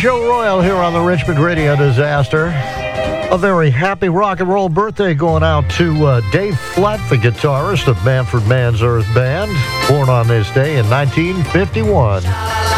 Joe Royal here on the Richmond Radio Disaster. A very happy rock and roll birthday going out to Dave Flett, the guitarist of Manfred Mann's Earth Band, born on this day in 1951.